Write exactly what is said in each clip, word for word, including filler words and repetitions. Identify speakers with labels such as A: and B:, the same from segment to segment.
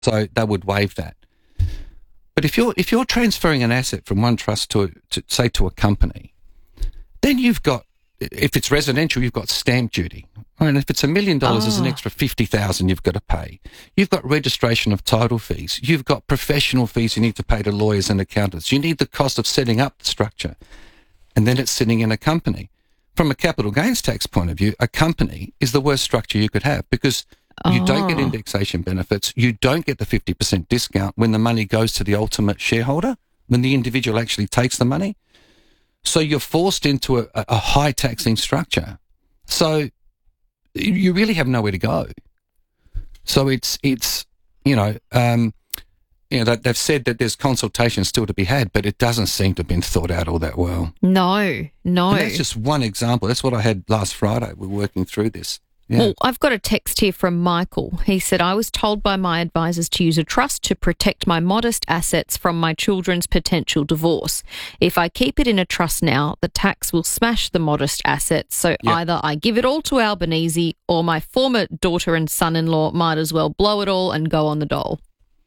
A: So they would waive that. But if you're if you're transferring an asset from one trust to, a, to say to a company, then you've got, if it's residential, you've got stamp duty. And if it's a million dollars, there's an extra fifty thousand you've got to pay. You've got registration of title fees. You've got professional fees you need to pay to lawyers and accountants. You need the cost of setting up the structure. And then it's sitting in a company. From a capital gains tax point of view, a company is the worst structure you could have because you oh. don't get indexation benefits. You don't get the fifty percent discount when the money goes to the ultimate shareholder, when the individual actually takes the money. So you're forced into a, a high taxing structure. So you really have nowhere to go. So it's, it's you know, um, you know, they've said that there's consultation still to be had, but it doesn't seem to have been thought out all that well.
B: No, no.
A: And that's just one example. That's what I had last Friday. We're working through this. Yeah.
B: Well, I've got a text here from Michael. He said, I was told by my advisors to use a trust to protect my modest assets from my children's potential divorce. If I keep it in a trust now, the tax will smash the modest assets. So
A: Yep.
B: either I give it all to Albanese or my former daughter and son-in-law might as well blow it all and go on the dole.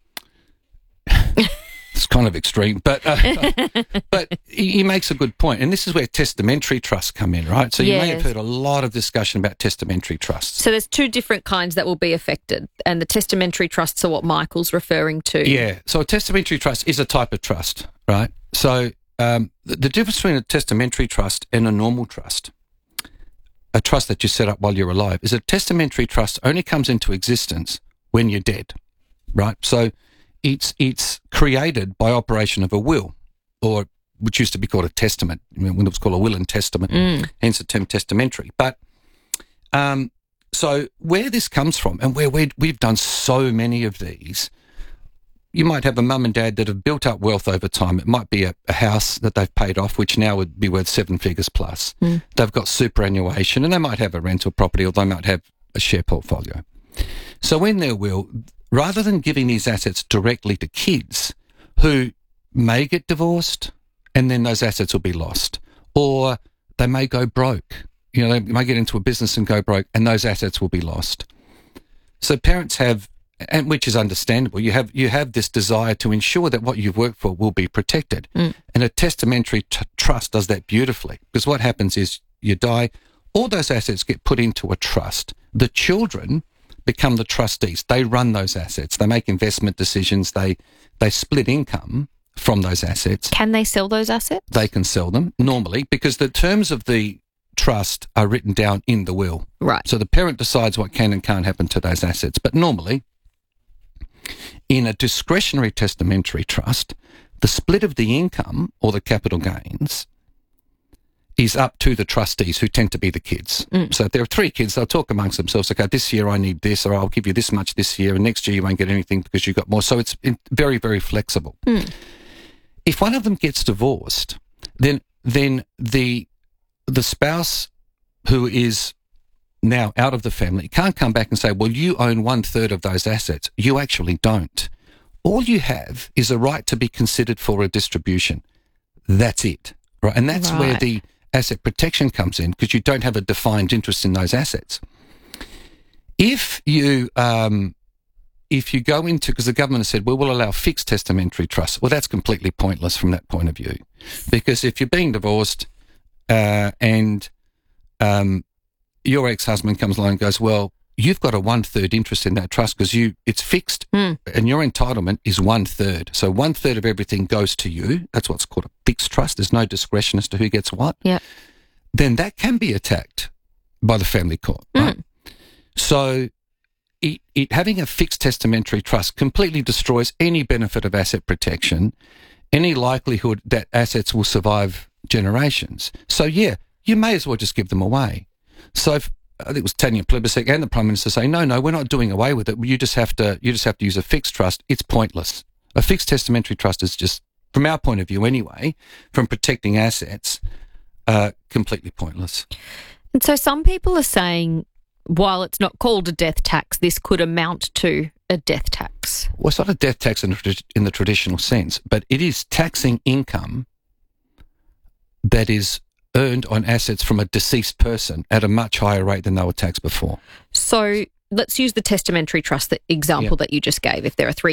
A: It's kind of extreme, but uh, but he he makes a good point, and this is where testamentary trusts come in, right? So you may have
B: Yes.
A: heard a lot of discussion about testamentary trusts.
B: So there's two different kinds that will be affected, and the testamentary trusts are what Michael's referring to.
A: Yeah, so a testamentary trust is a type of trust, right? So um, the, the difference between a testamentary trust and a normal trust, a trust that you set up while you're alive, is a testamentary trust only comes into existence when you're dead, right? So It's it's created by operation of a will, or which used to be called a testament, when it was called a will and testament,
B: Mm.
A: hence the term testamentary. But um, so where this comes from, and where we we've done so many of these, you might have a mum and dad that have built up wealth over time. It might be a, a house that they've paid off, which now would be worth seven figures plus.
B: Mm.
A: They've got superannuation, and they might have a rental property, or they might have a share portfolio. So in their will, rather than giving these assets directly to kids who may get divorced and then those assets will be lost, or they may go broke, you know, they may get into a business and go broke and those assets will be lost. So parents have, and which is understandable, you have you have this desire to ensure that what you've worked for will be protected.
B: Mm.
A: And a testamentary t- trust does that beautifully, because what happens is you die, all those assets get put into a trust. The children become the trustees. They run those assets. They make investment decisions. They they split income from those assets.
B: Can they sell those assets?
A: They can sell them normally because the terms of the trust are written down in the will.
B: Right.
A: So the parent decides what can and can't happen to those assets. But normally, in a discretionary testamentary trust, the split of the income or the capital gains is up to the trustees, who tend to be the kids.
B: Mm.
A: So if there are three kids, they'll talk amongst themselves, okay, this year I need this, or I'll give you this much this year, and next year you won't get anything because you've got more. So it's very, very flexible.
B: Mm.
A: If one of them gets divorced, then then the the spouse who is now out of the family can't come back and say, well, you own one third of those assets. You actually don't. All you have is a right to be considered for a distribution. That's it. Right. And that's
B: Right.
A: where the asset protection comes in, because you don't have a defined interest in those assets. If you um, if you go into, because the government has said, well, we'll allow fixed testamentary trusts. Well, that's completely pointless from that point of view, because if you're being divorced uh, and um, your ex-husband comes along and goes, well, you've got a one-third interest in that trust because you it's fixed
B: Mm.
A: and your entitlement is one-third. So one-third of everything goes to you. That's what's called a fixed trust. There's no discretion as to who gets what.
B: Yeah.
A: Then that can be attacked by the family court. Right?
B: Mm.
A: So it, it, having a fixed testamentary trust completely destroys any benefit of asset protection, any likelihood that assets will survive generations. So, yeah, you may as well just give them away. So if, I think it was Tanya Plibersek and the Prime Minister saying, no, no, we're not doing away with it. You just have to, you just have to use a fixed trust. It's pointless. A fixed testamentary trust is just, from our point of view anyway, from protecting assets, uh, completely pointless.
B: And so some people are saying, while it's not called a death tax, this could amount to a death tax.
A: Well, it's not a death tax in the, in the traditional sense, but it is taxing income that is earned on assets from a deceased person at a much higher rate than they were taxed before.
B: So let's use the testamentary trust that example
A: Yeah.
B: that you just gave. If there are three